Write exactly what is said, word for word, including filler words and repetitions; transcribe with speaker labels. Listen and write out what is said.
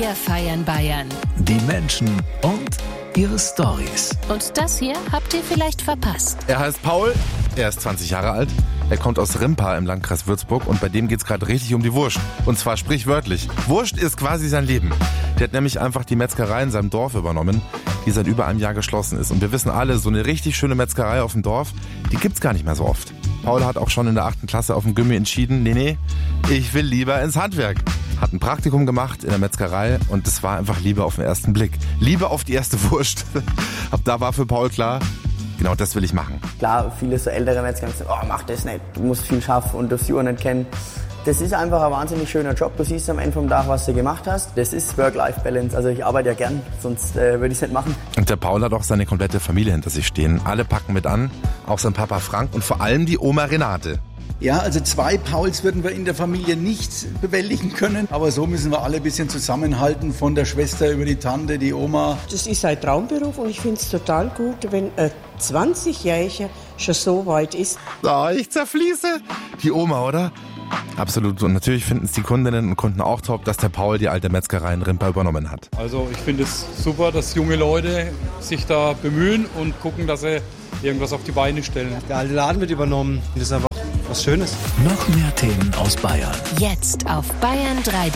Speaker 1: Wir feiern Bayern.
Speaker 2: Die Menschen und ihre Storys.
Speaker 1: Und das hier habt ihr vielleicht verpasst.
Speaker 3: Er heißt Paul, er ist zwanzig Jahre alt, er kommt aus Rimpa im Landkreis Würzburg und bei dem geht's gerade richtig um die Wurst. Und zwar sprichwörtlich. Wurst ist quasi sein Leben. Der hat nämlich einfach die Metzgerei in seinem Dorf übernommen, die seit über einem Jahr geschlossen ist. Und wir wissen alle, so eine richtig schöne Metzgerei auf dem Dorf, die gibt's gar nicht mehr so oft. Paul hat auch schon in der achten Klasse auf dem Gymnasium entschieden, nee, nee, ich will lieber ins Handwerk. Hat ein Praktikum gemacht in der Metzgerei und es war einfach Liebe auf den ersten Blick. Liebe auf die erste Wurst. Ab da war für Paul klar, genau das will ich machen.
Speaker 4: Klar, viele so ältere Metzger sagen, oh, mach das nicht, du musst viel schaffen und darfst die Uhr nicht kennen. Das ist einfach ein wahnsinnig schöner Job. Du siehst am Ende vom Tag, was du gemacht hast. Das ist Work-Life-Balance. Also ich arbeite ja gern, sonst äh, würde ich es nicht machen.
Speaker 3: Und der Paul hat auch seine komplette Familie hinter sich stehen. Alle packen mit an, auch sein Papa Frank und vor allem die Oma Renate.
Speaker 5: Ja, also zwei Pauls würden wir in der Familie nicht bewältigen können. Aber so müssen wir alle ein bisschen zusammenhalten, von der Schwester über die Tante, die Oma.
Speaker 6: Das ist ein Traumberuf und ich finde es total gut, wenn ein zwanzigjähriger schon so weit ist.
Speaker 3: Oh, ich zerfließe. Die Oma, oder? Absolut. Und natürlich finden es die Kundinnen und Kunden auch top, dass der Paul die alte Metzgerei in Rimpa übernommen hat.
Speaker 7: Also ich finde es super, dass junge Leute sich da bemühen und gucken, dass sie irgendwas auf die Beine stellen.
Speaker 8: Der alte Laden wird übernommen. Das ist einfach was Schönes.
Speaker 2: Noch mehr Themen aus Bayern.
Speaker 1: Jetzt auf Bayern drei.